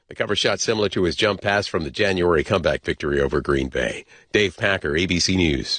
The cover shot similar to his jump pass from the January comeback victory over Green Bay. Dave Packer, ABC News.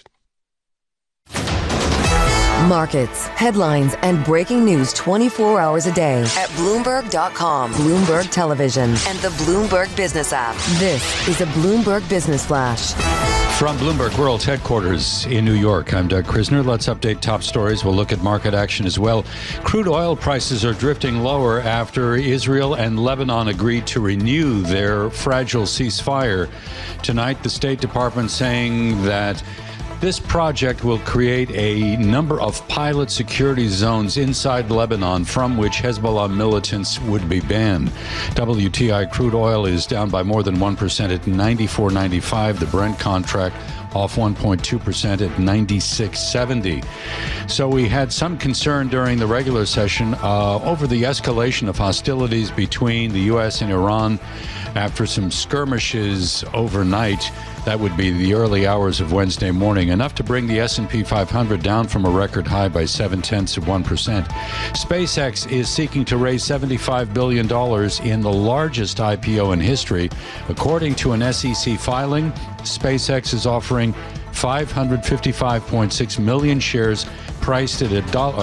Markets, headlines, and breaking news 24 hours a day at Bloomberg.com, Bloomberg Television, and the Bloomberg Business app. This is a Bloomberg Business Flash. From Bloomberg World Headquarters in New York, I'm Doug Krisner. Let's update top stories. We'll look at market action as well. Crude oil prices are drifting lower after Israel and Lebanon agreed to renew their fragile ceasefire. Tonight, the State Department saying that this project will create a number of pilot security zones inside Lebanon from which Hezbollah militants would be banned. WTI crude oil is down by more than 1% at $94.95. The Brent contract off 1.2% at $96.70. So we had some concern during the regular session over the escalation of hostilities between the U.S. and Iran after some skirmishes overnight. That would be the early hours of Wednesday morning, enough to bring the S&P 500 down from a record high by 0.7%. SpaceX is seeking to raise $75 billion in the largest IPO in history. According to an SEC filing, SpaceX is offering 555.6 million shares priced at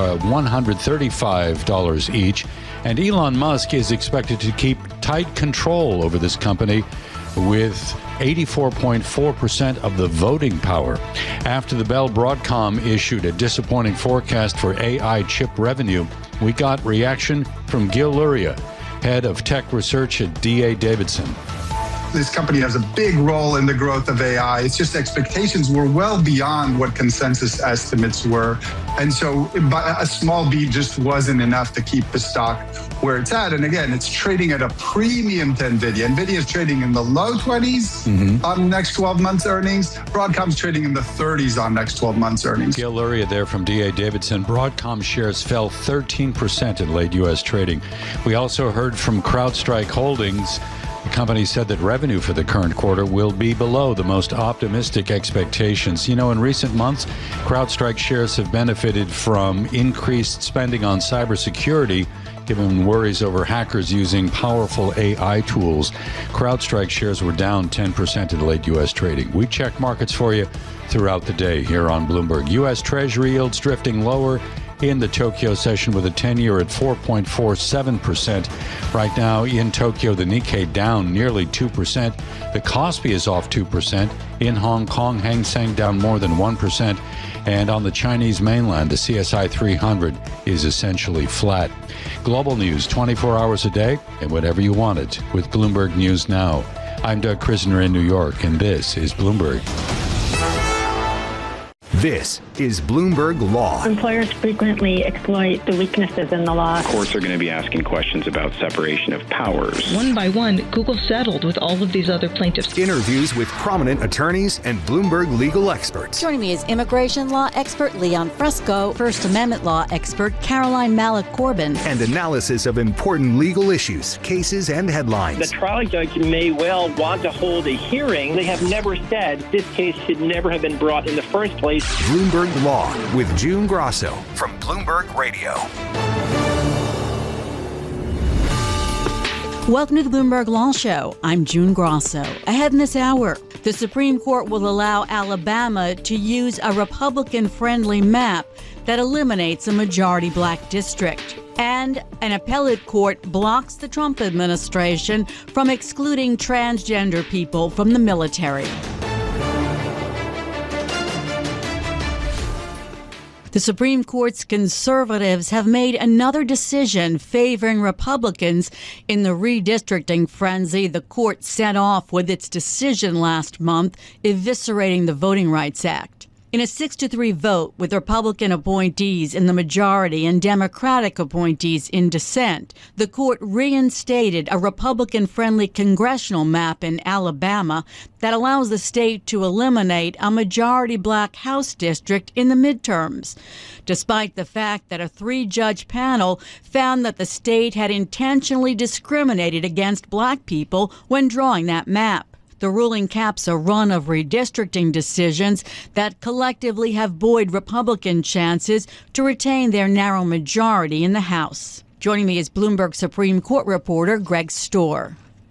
$135 each. And Elon Musk is expected to keep tight control over this company with 84.4% of the voting power. After the bell, Broadcom issued a disappointing forecast for AI chip revenue. We got reaction from Gil Luria, head of tech research at D.A. Davidson. This company has a big role in the growth of AI. It's just expectations were well beyond what consensus estimates were. And so a small beat just wasn't enough to keep the stock where it's at. And again, it's trading at a premium to NVIDIA. NVIDIA is trading in the low 20s on next 12 months earnings. Broadcom's trading in the 30s on next 12 months earnings. Gil Luria there from D.A. Davidson. Broadcom shares fell 13% in late U.S. trading. We also heard from CrowdStrike Holdings. The company said that revenue for the current quarter will be below the most optimistic expectations. You know, in recent months, CrowdStrike shares have benefited from increased spending on cybersecurity, given worries over hackers using powerful AI tools. CrowdStrike shares were down 10% in late U.S. trading. We check markets for you throughout the day here on Bloomberg. U.S. Treasury yields drifting lower in the Tokyo session with a 10-year at 4.47%. Right now in Tokyo, the Nikkei down nearly 2%. The Kospi is off 2%. In Hong Kong, Hang Seng down more than 1%. And on the Chinese mainland, the CSI 300 is essentially flat. Global news 24 hours a day and whatever you want it with Bloomberg News Now. I'm Doug Krisner in New York, and this is Bloomberg. This is Bloomberg Law. Employers frequently exploit the weaknesses in the law. Courts are going to be asking questions about separation of powers. One by one, Google settled with all of these other plaintiffs. Interviews with prominent attorneys and Bloomberg legal experts. Joining me is immigration law expert Leon Fresco, First Amendment law expert Caroline Malik-Corbin, and analysis of important legal issues, cases, and headlines. The trial judge may well want to hold a hearing. They have never said this case should never have been brought in the first place. Bloomberg Law with June Grosso from Bloomberg Radio. Welcome to the Bloomberg Law Show. I'm June Grosso. Ahead in this hour, the Supreme Court will allow Alabama to use a Republican-friendly map that eliminates a majority black district. And an appellate court blocks the Trump administration from excluding transgender people from the military. The Supreme Court's conservatives have made another decision favoring Republicans in the redistricting frenzy the court set off with its decision last month, eviscerating the Voting Rights Act. In a 6-3 vote with Republican appointees in the majority and Democratic appointees in dissent, the court reinstated a Republican-friendly congressional map in Alabama that allows the state to eliminate a majority black House district in the midterms, despite the fact that a 3-judge panel found that the state had intentionally discriminated against black people when drawing that map. The ruling caps a run of redistricting decisions that collectively have buoyed Republican chances to retain their narrow majority in the House. Joining me is Bloomberg Supreme Court reporter Greg Stohr.